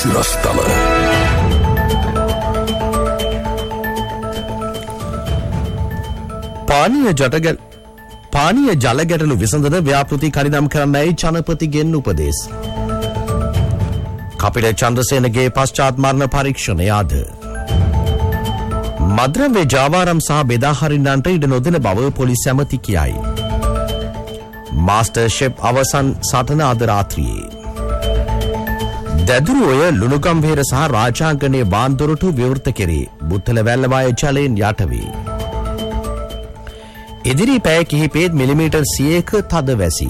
සිරස්තල පානීය ජල ගැටලු විසඳන ව්‍යාපෘති කඩිනම් කරන්නයි ජනපතිගෙන් උපදෙස්. කපිල චන්ද්‍රසේනගේ පශ්චාත් මරණ පරීක්ෂණය අද. මද්‍රව්‍ය ජාවාරම් සහ බෙදා හරින්නන්ට ඉඩ නොදෙන බව පොලිස් ඇමති කියයි. මාස්ටර් ෂෙෆ් අවසන් සටන අද රාත්‍රියේ. දැදුරුඔය ලුණුගම්භේර සහ රාජාංගනයේ වාන්දොරටු විවෘත කෙරේ. බුත්තල වැල්ලවාය ජලයෙන් යටවේ. ඉදිරි පැය කිහිපෙත් මිලිමීටර් 100ක තද වැසි.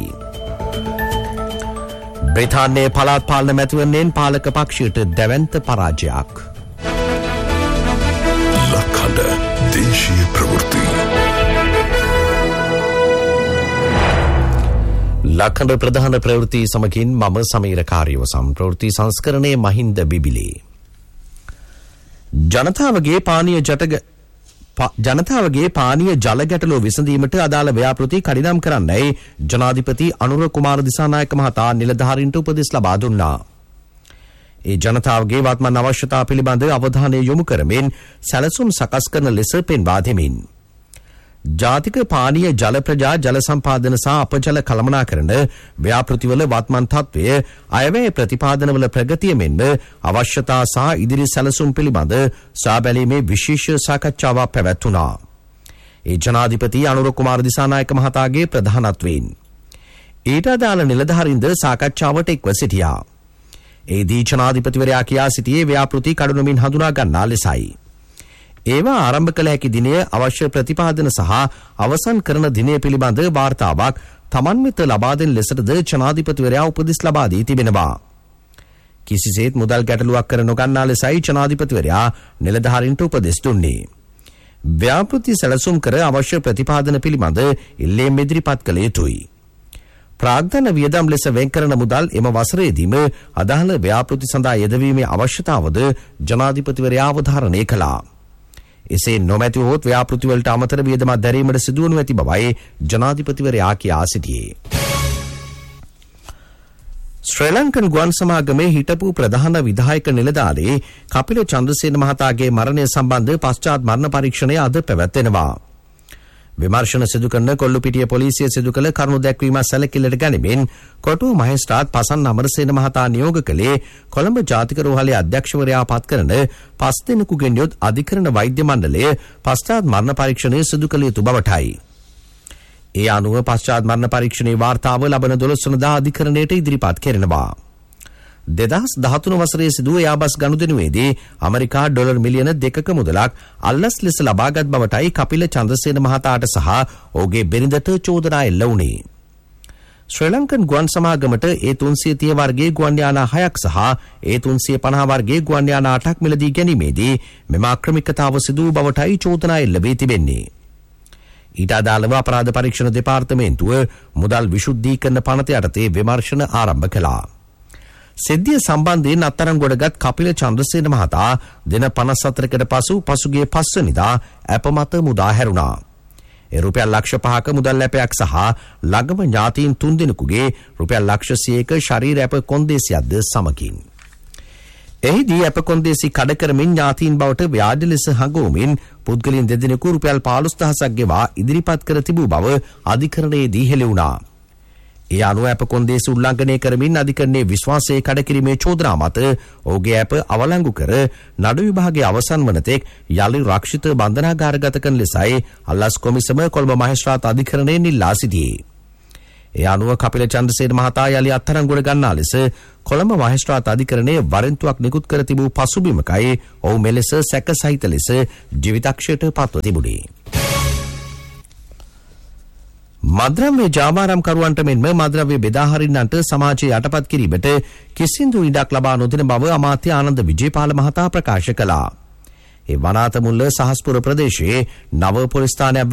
බ්‍රිතාන්‍යයේ පළාත් පාලන මැතිවරණයෙන් පාලක පක්ෂයට දැවැන්ත පරාජයක්. ලක්හඬ දේශීය ප්‍රවෘත්ති. ලක්හඬ ප්‍රධාන ප්‍රවෘත්ති සමගින් මම සමීර කාර්යවසම්. ප්‍රවෘත්ති සංස්කරණයේ මහින්ද බිබිලේ. ජනතාවගේ පානීය ජල ගැටලුව විසඳීමට අදාළ ව්‍යාපෘති කඩිනම් කරන්නයි ජනාධිපති අනුර කුමාර දිසානායක මහතා නිලධාරීන්ට උපදෙස් ලබා දුන්නා. ඒ ජනතාවගේ වත්මන් අවශ්‍යතා පිළිබඳ අවධානය යොමු කරමින් සැලසුම් සකස් කරන ලෙස පෙන්වා දෙමින්. ජාතික පානීය ජල ප්‍රජා ජල සම්පාදන සහ අපජල කළමනාකරන ව්‍යාපෘතිවල වත්මන් තත්වය අයවැය ප්‍රතිපාදනවල ප්‍රගතිය මෙන්ම අවශ්‍යතා සහ ඉදිරි සැලසුම් පිළිබඳ සාබැලීමේ විශේෂ සාකච්ඡාවක් පැවැත්වුණා. ඒ ජනාධිපති අනුර කුමාර දිසානායක මහතාගේ ප්‍රධානත්වයෙන්. ඊට අදාළ නිලධාරීන්ද සාකච්ඡාවට එක්ව සිටියා. ඒදී ජනාධිපතිවරයා කියා සිටියේ ව්‍යාපෘති කඩුනමින් හඳුනා ගන්නා ලෙසයි. ඒවා ආරම්භ කළ හැකි දිනය අවශ්‍ය ප්‍රතිපාදන සහ අවසන් කරන දිනය පිළිබඳ වාර්තාවක් තමන් වෙත ලබා දෙන ලෙසටද ජනාධිපතිවරයා උපදෙස් ලබා දී තිබෙනවා. කිසිසේත් මුදල් ගැටලුවක් කර නොගන්නා ලෙසයි ජනාධිපතිවරයා නිලධාරීන්ට උපදෙස් දුන්නේ. ව්‍යාපෘති සැලසුම් කර අවශ්‍ය ප්‍රතිපාදන පිළිබඳ ඉල්ලීම් ඉදිරිපත් කළ යුතුයි. ප්‍රාග්ධන වියදම් ලෙස වෙන් කරන මුදල් එම වසරේදීම අදාළ ව්‍යාපෘති සඳහා යෙදවීමේ අවශ්‍යතාවද ජනාධිපතිවරයා අවධාරණය කළා. එසේ නොමැතිවොත් ව්‍යාපෘතිවලට අමතර වියදමක් දැරීමට සිදුවනු ඇති බවයි ජනාධිපතිවරයා කියා සිටියේ. ශ්‍රී ලංකන් ගුවන් සමාගමේ හිටපු ප්‍රධාන විධායක නිලධාරී කපිල චන්ද්‍රසේන මහතාගේ මරණය සම්බන්ධ පශ්චාත් මරණ පරීක්ෂණය අද පැවැත්වෙනවා. විමර්ශන සිදු කරන කොල්ලුපිටිය පොලිසිය සිදු කළ කරුණු දැක්වීම සැලකිල්ලට ගනිමින් කොටුව මහේස්ත්‍රාත් පසන් අමරසේන මහතා නියෝග කළේ කොළඹ ජාතික රෝහලේ අධ්‍යක්ෂවරයා පත් කරන 5 දෙනෙකුගෙන් යොත් අධිකරණ වෛද්‍ය මණ්ඩලය පශ්චාත් මරණ පරීක්ෂණය සිදු කළ යුතු බවටයි. ඒ අනුව පශ්චාත් මරණ පරීක්ෂණයේ වාර්තාව ලබන 12 වෙනිදා අධිකරණයට ඉදිරිපත් කෙරෙනවා. 2013 වසරේ සිදු යාබස් ගනුදෙනුවේදී ඇමරිකා ඩොලර් මිලියන 2ක මුදලක් අල්ලස් ලෙස ලබාගත් බවටයි කපිල චන්ද්‍රසේන මහතාට සහ ඔහුගේ බිරිඳට චෝදනා එල්ල වුණේ. ශ්‍රී ලංකන් ගුවන් සමාගමට A330 වර්ගයේ ගුවන් යාන 6ක් සහ A350 වර්ගයේ ගුවන් යාන 8ක් මිලදී ගැනීමේදී මෙම අක්‍රමිකතාව සිදු වූ බවටයි චෝදනා එල්ල වී තිබෙන්නේ. ඊට අදාළව අපරාධ පරීක්ෂණ දෙපාර්තමේන්තුව මුදල් විශුද්ධීකරණ පනත යටතේ විමර්ශන ආරම්භ කළා. සිද්ධිය සම්බන්ධයෙන් අත්අඩංගුවට කපිල චන්ද්‍රසේන මහතා දින 54කට පසු පසුගිය 5 වෙනිදා අප මත මුදා හැරුණා. ඒ රුපියල් ලක්ෂ 5ක මුදල් ලැබයක් සහ ළඟම ඥාතීන් 3 දෙනෙකුගේ රුපියල් ලක්ෂ 100ක ශරීර අප කොන්දේසියක්ද සමගින්. එහිදී අප කොන්දේසි කඩ කරමින් ඥාතීන් බවට ව්‍යාජ ලෙස හඟවමින් පුද්ගලයන් 2 දෙනෙකු රුපියල් 15000ක් ගෙවා ඉදිරිපත් කර තිබූ බව අධිකරණයේදී හෙළි වුණා. ඒ අනුව අප කොන්දේසි උල්ලංඝනය කරමින් අධිකරණයේ විශ්වාසය කඩකිරීමේ චෝදනා මත ඔහුගේ අප අවලංගු කර නඩු විභාගයේ අවසන් වන තෙක් යලි රක්ෂිත බන්ධනාගාරගත කරන ලෙසයි අල්ලස් කොමිසම කොළඹ මහේස්ත්‍රාත් අධිකරණයෙන් ඉල්ලා සිටියේ. ඒ අනුව කපිල චන්ද්‍රසේන මහතා යලි අත්අඩංගුවට ගන්නා ලෙස කොළඹ මහේස්ත්‍රාත් අධිකරණයේ වරෙන්තුවක් නිකුත් කර තිබූ පසුබිමකයි ඔහු මෙලෙස සැකසහිත ලෙස ජීවිතක්ෂයට පත්ව තිබුණේ. මද්‍රව්‍ය ජාවාරම්කරුවන්ට මෙන්ම මද්‍රව්‍ය බෙදා හරින්නන්ට සමාජයේ යටපත් කිරීමට කිසිදු ඉඩක් ලබා නොදෙන බව අමාත්‍ය ආනන්ද විජේපාල මහතා ප්‍රකාශ කළා. ඒ වනාත මුල්ල සහස්පුර ප්‍රදේශයේ නව පොලිස් ස්ථානයක්